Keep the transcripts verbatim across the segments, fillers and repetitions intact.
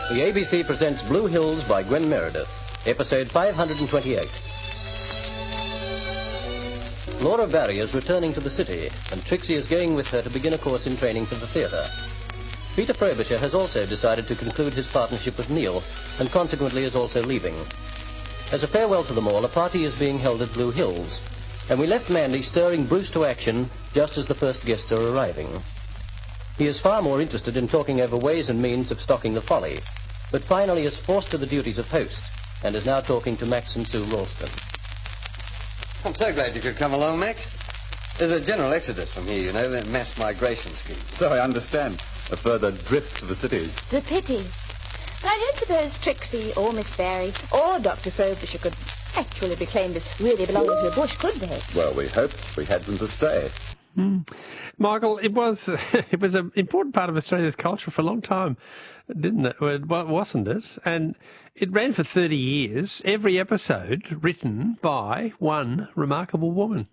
The A B C presents Blue Hills by Gwen Meredith, episode five hundred twenty-eight. Laura Barry is returning to the city, and Trixie is going with her to begin a course in training for the theatre. Peter Frobisher has also decided to conclude his partnership with Neil, and consequently is also leaving. As a farewell to them all, a party is being held at Blue Hills, and we left Mandy stirring Bruce to action just as the first guests are arriving. He is far more interested in talking over ways and means of stocking the Folly, but finally is forced to the duties of host, and is now talking to Max and Sue Ralston. I'm so glad you could come along, Max. There's a general exodus from here, you know, that mass migration scheme. So I understand. A further drift to the cities. The pity. But I don't suppose Trixie or Miss Barry or Doctor Frobisher could actually be claimed as really belonging to a bush, could they? Well, we hoped we had them to stay. Mm. Michael, it was it was an important part of Australia's culture for a long time, didn't it? Well, wasn't it? And it ran for thirty years, every episode written by one remarkable woman.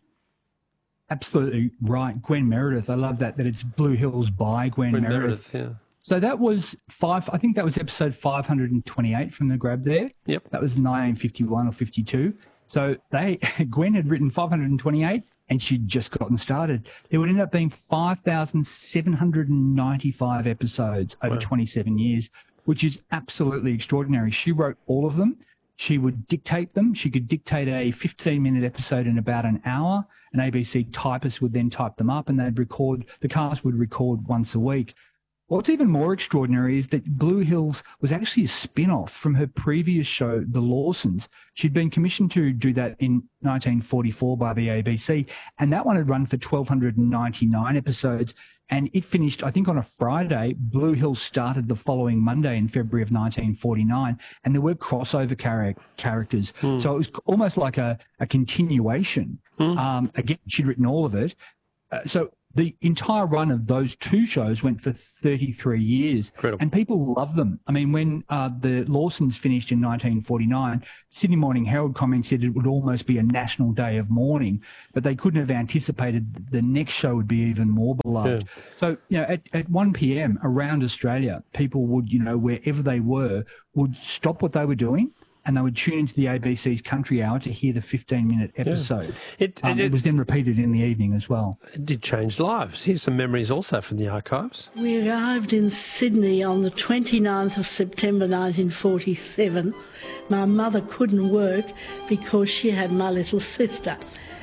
Absolutely right. Gwen Meredith. I love that, that it's Blue Hills by Gwen, Gwen Meredith. Meredith, yeah. So that was five, I think that was episode five hundred twenty-eight from the grab there. Yep. That was nineteen fifty-one or fifty-two. So they, Gwen had written five hundred twenty-eight and she'd just gotten started. There would end up being five thousand seven hundred ninety-five episodes over wow. twenty-seven years, which is absolutely extraordinary. She wrote all of them. She would dictate them. She could dictate a fifteen-minute episode in about an hour. An A B C typist would then type them up and they'd record, the cast would record once a week. What's even more extraordinary is that Blue Hills was actually a spin-off from her previous show, The Lawsons. She'd been commissioned to do that in nineteen forty-four by the A B C, and that one had run for one thousand two hundred ninety-nine episodes, and it finished, I think, on a Friday. Blue Hills started the following Monday in February of nineteen forty-nine, and there were crossover char- characters. Mm. So it was almost like a, a continuation. Mm. Um, again, she'd written all of it. Uh, so the entire run of those two shows went for thirty-three years. Incredible. And people love them. I mean, when uh, the Lawsons finished in nineteen forty-nine, Sydney Morning Herald commented it would almost be a national day of mourning, but they couldn't have anticipated the next show would be even more beloved. Yeah. So, you know, at, at one p.m. around Australia, people would, you know, wherever they were, would stop what they were doing, and they would tune into the A B C's Country Hour to hear the fifteen-minute episode. Yeah. It, um, it, it was then repeated in the evening as well. It did change lives. Here's some memories also from the archives. We arrived in Sydney on the twenty-ninth of September nineteen forty-seven. My mother couldn't work because she had my little sister.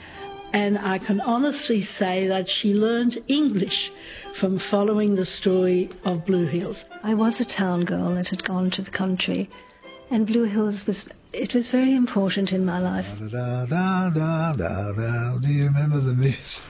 And I can honestly say that she learned English from following the story of Blue Hills. I was a town girl that had gone to the country. And Blue Hills was, it was very important in my life. Da, da, da, da, da. Do you remember the miss?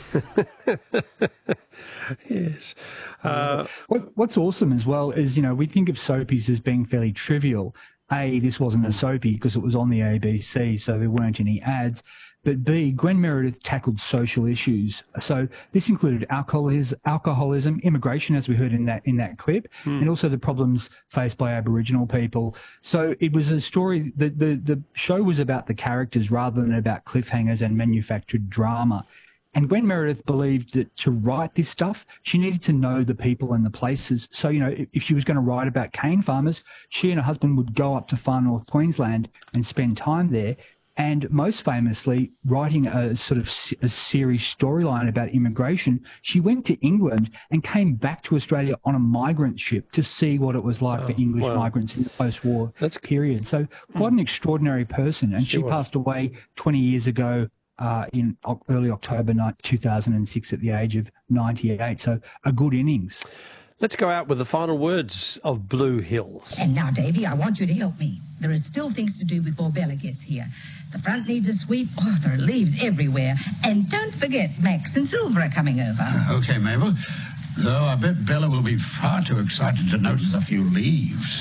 Yes. Uh, what, what's awesome as well is, you know, we think of soapies as being fairly trivial. A, this wasn't a soapy because it was on the A B C, so there weren't any ads. But B, Gwen Meredith tackled social issues. So this included alcoholism, alcoholism, immigration, as we heard in that in that clip, mm. and also the problems faced by Aboriginal people. So it was a story, the, the, the show was about the characters rather than about cliffhangers and manufactured drama. And Gwen Meredith believed that to write this stuff, she needed to know the people and the places. So, you know, if, if she was going to write about cane farmers, she and her husband would go up to far north Queensland and spend time there. And most famously, writing a sort of a series storyline about immigration, she went to England and came back to Australia on a migrant ship to see what it was like oh, for English wow. migrants in the post-war That's... period. So quite an extraordinary person. And she, she passed away twenty years ago uh, in early October two thousand six at the age of ninety-eight. So a good innings. Let's go out with the final words of Blue Hills. And now, Davy, I want you to help me. There are still things to do before Bella gets here. The front needs a sweep. Oh, there are leaves everywhere. And don't forget, Max and Silver are coming over. Uh, okay, Mabel. Though I bet Bella will be far too excited to notice a few leaves.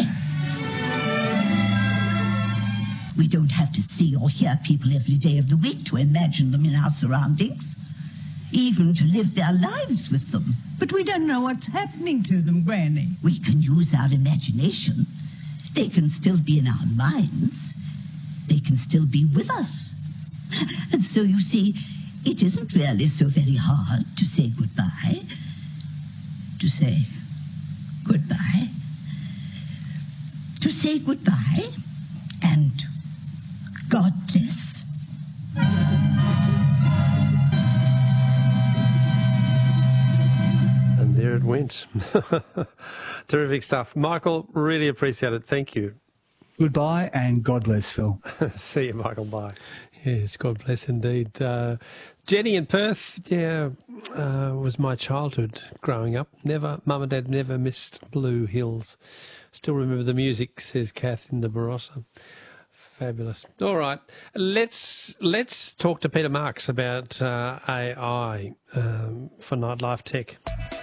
We don't have to see or hear people every day of the week to imagine them in our surroundings, even to live their lives with them. But we don't know what's happening to them, Granny. We can use our imagination. They can still be in our minds. They can still be with us. And so, you see, it isn't really so very hard to say goodbye. To say goodbye. say goodbye and God bless. And there it went. Terrific stuff. Michael, really appreciate it. Thank you. Goodbye and God bless, Phil. See you, Michael. Bye. Yes, God bless indeed. Uh, Jenny in Perth, yeah, uh, was my childhood growing up. Never, Mum and Dad never missed Blue Hills. Still remember the music, says Kath in the Barossa. Fabulous. All right, let's let's talk to Peter Marks about uh, A I um, for Nightlife Tech.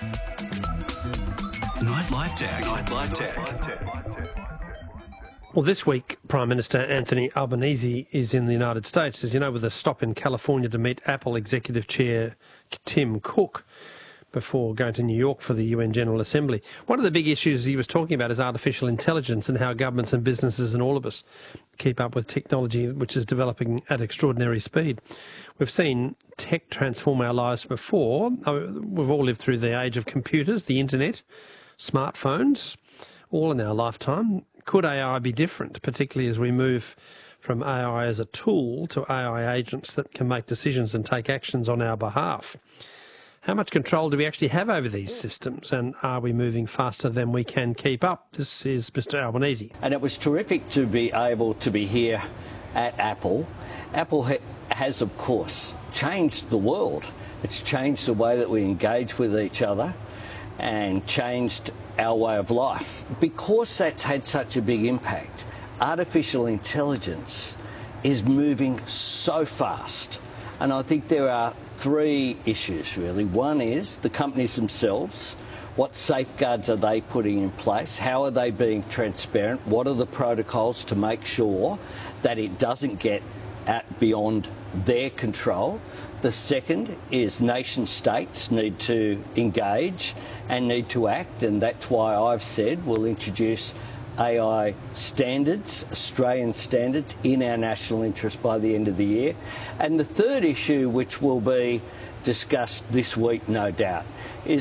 Nightlife Tech. Nightlife Tech. Well, this week, Prime Minister Anthony Albanese is in the United States, as you know, with a stop in California to meet Apple Executive Chair Tim Cook before going to New York for the U N General Assembly. One of the big issues he was talking about is artificial intelligence and how governments and businesses and all of us keep up with technology which is developing at extraordinary speed. We've seen tech transform our lives before. We've all lived through the age of computers, the internet, smartphones, all in our lifetime. Could A I be different, particularly as we move from A I as a tool to A I agents that can make decisions and take actions on our behalf? How much control do we actually have over these systems, and are we moving faster than we can keep up? This is Mister Albanese. And it was terrific to be able to be here at Apple. Apple ha- has, of course, changed the world. It's changed the way that we engage with each other and changed our way of life. Because that's had such a big impact, artificial intelligence is moving so fast. And I think there are three issues, really. One is the companies themselves. What safeguards are they putting in place? How are they being transparent? What are the protocols to make sure that it doesn't get at beyond their control? The second is nation states need to engage and need to act, and that's why I've said we'll introduce A I standards, Australian standards, in our national interest by the end of the year. And the third issue, which will be discussed this week, no doubt, is